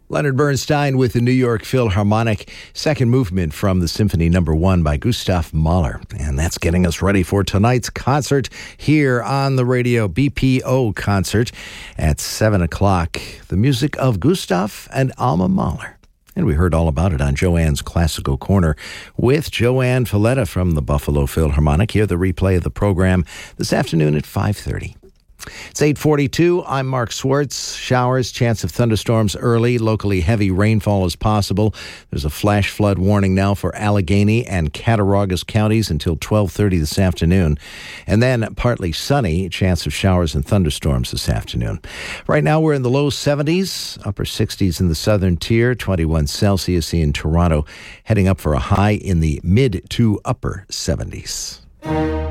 Leonard Bernstein with the New York Philharmonic, second movement from the Symphony No. 1 by Gustav Mahler. And that's getting us ready for tonight's concert here on the radio, BPO concert at 7 o'clock. The music of Gustav and Alma Mahler. And we heard all about it on Joanne's Classical Corner with Joanne Falletta from the Buffalo Philharmonic. Hear the replay of the program this afternoon at 5:30. It's 8:42. I'm Mark Swartz. Showers, chance of thunderstorms early. Locally heavy rainfall is possible. There's a flash flood warning now for Allegheny and Cattaraugus counties until 12:30 this afternoon. And then partly sunny, chance of showers and thunderstorms this afternoon. Right now we're in the low 70s, upper 60s in the southern tier, 21 Celsius in Toronto, heading up for a high in the mid to upper 70s.